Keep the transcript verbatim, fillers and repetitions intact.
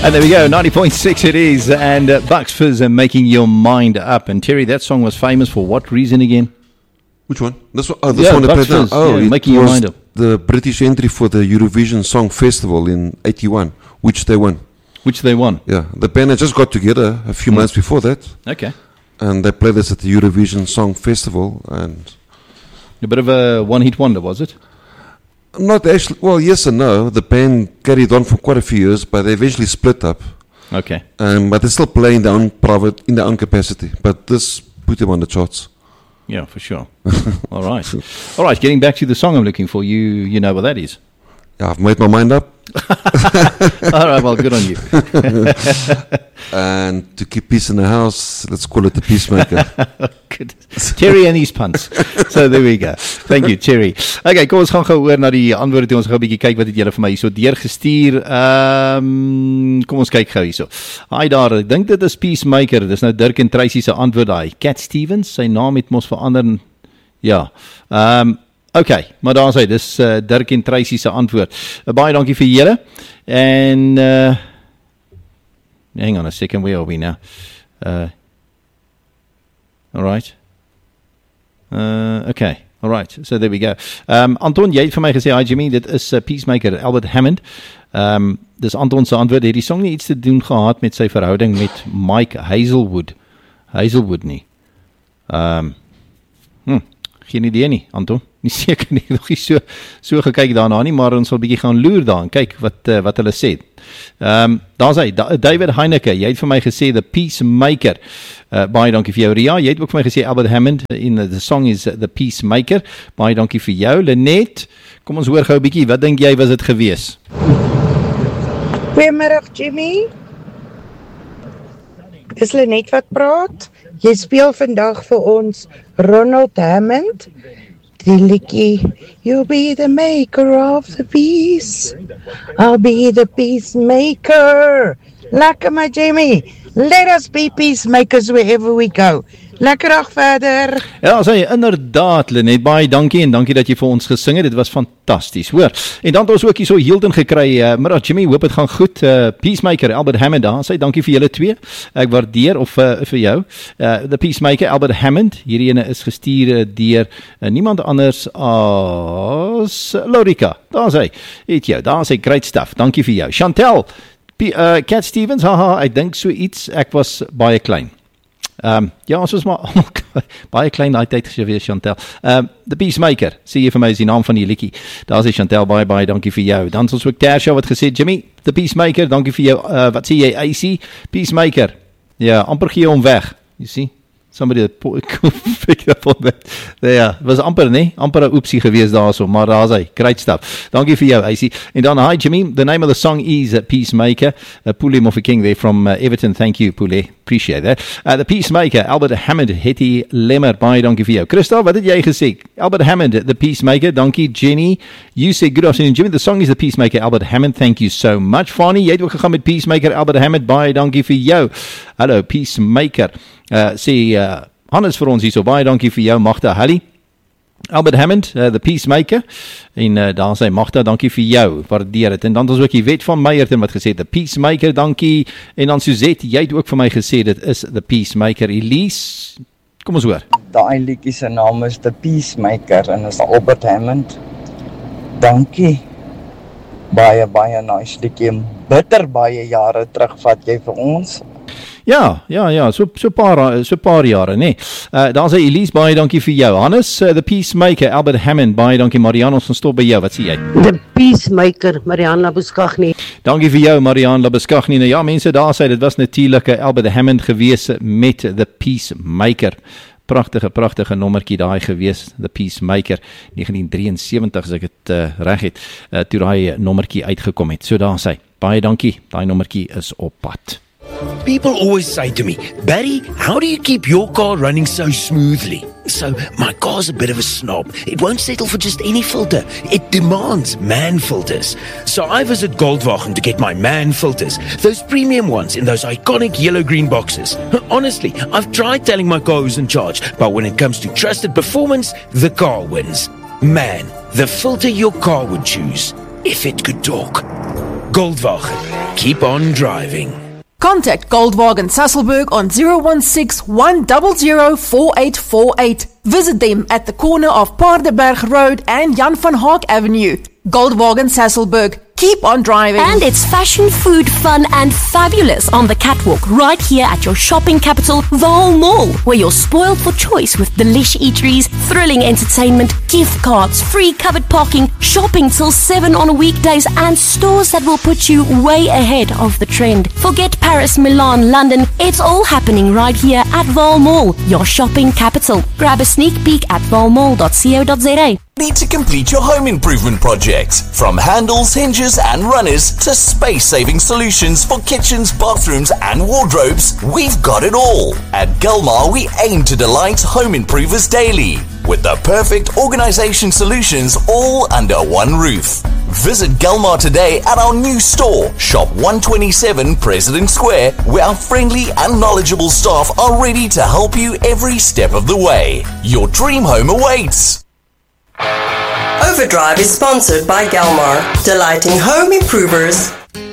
And there we go, ninety point six it is, and uh, Bucks Fizz and Making Your Mind Up. And Terry, that song was famous for what reason again? Which one? This one? Oh, this yeah, one I Bucks played now. Fizz, Oh, yeah, it Making Your was Mind Up. the British entry for the Eurovision Song Festival in eighty-one, which they won. Which they won? Yeah, the band had just got together a few mm. months before that. Okay. And they played this at the Eurovision Song Festival. And a bit of a one-hit wonder, was it? Not actually, well, yes and no. The band carried on for quite a few years, but they eventually split up. Okay. Um, but they still play in their own private, in their own capacity. But this put them on the charts. Yeah, for sure. All right. All right, getting back to the song I'm looking for, you you know what that is. Yeah, I've made my mind up. All right, well, good on you. And to keep peace in the house, let's call it the Peacemaker. Good. Terry and his punts. So there we go. Thank you, Terry. Okay, kom ons gaan gou oor na die antwoorde toe. Ons gaan 'n bietjie kyk wat het julle vir my hierso deurgestuur. Ehm um, kom ons kyk gou hierso. Hi daar, ek dink dit is Peacemaker. Dis nou Dirk en Tracy se antwoord daai. Cat Stevens, sy naam het mos verander. Ja. Ehm um, Okay, maar daar sê, dis uh, Dirk en Tracy se antwoord. Uh, baie dankie vir julle. En uh, hang on a second, where are we now? Uh, all right. Uh, okay, all right. So there we go. Um, Anton, jy het vir my gesê, hi Jimmy, dit is uh, Peacemaker, Albert Hammond. Um, dis Anton se antwoord. Het die song nie iets te doen gehad met sy verhouding met Mike Hazelwood? Hazelwood nie. Um, hm, geen idee nie, Anton. Nie seker nie, nog nie so, so gekyk daarna nie, maar ons sal bietjie gaan loer daar en kyk wat, uh, wat hulle sê. Um, daar sê, David Heineke, jy het vir my gesê, The Peacemaker. Uh, baie dankie vir jou, Ria. Jy het ook vir my gesê, Albert Hammond, in uh, the song is uh, The Peacemaker. Baie dankie vir jou, Lynette. Kom ons hoor gou 'n bietjie, wat dink jy was dit gewees? Goeiemiddag, Jimmy. Dis Lynette wat praat. Jy speel vandag vir ons Ronald Hammond. Die liedjie, you'll be the maker of the peace. I'll be the peacemaker. Lekker my Jamie. Let us be peacemakers wherever we go. Lekker dag verder. Ja, sê inderdaad, Lynette, baie dankie en dankie dat jy vir ons gesing het. Dit was fantasties, hoor. En dan het ons ook hier so Hilton gekry. Uh, maar Jimmy, hoop dit gaan goed. Uh, Peacemaker, Albert Hammond daar. Sê dankie vir julle twee. Ek waardeer of uh, vir jou. Uh, the Peacemaker, Albert Hammond. Hierdie ene is gestuur deur uh, niemand anders as Lorika. Daar sê, het jou. Daar sê great stuff. Dankie vir jou. Chantel, P- uh, Cat Stevens, haha, ek dink so iets. Ek was baie klein. Um, ja, ons was maar baie klein daai tyd gewees, Chantel. Um, The Peacemaker, sê jy vir my is die naam van die liedjie. Daar sê Chantel, baie, baie dankie vir jou. Dan is ons ook Tersha wat gesê, Jimmy, The Peacemaker, dankie vir jou. Uh, wat sê jy, A C? Peacemaker. Ja, amper gee hom weg. You see? Somebody that picked up on that. Ja, was amper, nee? Amper 'n oepsie gewees daarso, maar daar's hy. Great stuff. Dankie vir jou, A C. En dan, hi Jimmy, the name of the song is uh, Peacemaker. Uh, Pule Moffi King there from uh, Everton. Thank you, Pule. Appreciate that. Uh, the Peacemaker, Albert Hammond, Hetty Lemmer. Baie dankie vir jou. Christel, wat het jy gesê? Albert Hammond, The Peacemaker. Dankie, Jenny. You said, good afternoon, Jimmy. The song is The Peacemaker, Albert Hammond. Thank you so much. Fanny, jy het ook gegaan met Peacemaker, Albert Hammond. Baie dankie vir jou. Hallo, Peacemaker. Uh, sê, uh, Hannes vir ons hier so, baie dankie vir jou, Magda Hallie. Albert Hammond, uh, The Peacemaker. En uh, daar sê Magda, dankie vir jou, waardeer het. En dan is ook die Wet van Meyerton wat gesê, The Peacemaker, dankie. En dan Suzette, jy het ook vir my gesê, dit is The Peacemaker. Elise, kom ons hoor. Daai liedjie se naam is The Peacemaker en is Albert Hammond. Dankie. Baie, baie nice liedjie. Bitter baie jare terug vat jy vir ons. Ja, ja, ja, so so paar so paar jare, nê. Nee. Uh, dan sê Elise, baie dankie vir jou. Hannes, uh, The Peacemaker, Albert Hammond, baie dankie. Marianne, ons gaan stop by jou. Wat sê jy? The Peacemaker, Marianne Labuschagne. Dankie vir jou, Marianne Labuschagne. Nou ja, mense, daar sê dit was natuurlik Albert Hammond gewees met The Peacemaker. Pragtige, pragtige nommertjie daai gewees, The Peacemaker, negentien drieënsewentig, as ek het uh, reg het, uh, toe daai nommertjie uitgekom het. So daar sê, baie dankie, daai nommertjie is op pad. People always say to me, Barry, how do you keep your car running so smoothly? So, my car's a bit of a snob. It won't settle for just any filter. It demands MAN filters. So I visit Goldwagen to get my MAN filters. Those premium ones in those iconic yellow-green boxes. Honestly, I've tried telling my car who's in charge, but when it comes to trusted performance, the car wins. MAN, the filter your car would choose, if it could talk. Goldwagen. keep on driving. Contact Goldwagen Sasselberg on zero one six, one zero zero, four eight four eight. Visit them at the corner of Paardeberg Road and Jan van Haak Avenue. Goldwagen Sasselberg. Keep on driving. And it's fashion, food, fun and fabulous on the catwalk right here at your shopping capital, Vaal Mall, where you're spoiled for choice with delish eateries, thrilling entertainment, gift cards, free covered parking, shopping till seven on weekdays and stores that will put you way ahead of the trend. Forget Paris, Milan, London. It's all happening right here at Vaal Mall, your shopping capital. Grab a sneak peek at vaal mall dot co dot za. Need to complete your home improvement project? From handles, hinges and runners to space-saving solutions for kitchens, bathrooms and wardrobes, we've got it all. At Gulmar, we aim to delight home improvers daily with the perfect organization solutions all under one roof. Visit Gulmar today at our new store, Shop one twenty-seven President Square, where our friendly and knowledgeable staff are ready to help you every step of the way. Your dream home awaits. Overdrive is sponsored by Galmar, delighting home improvers.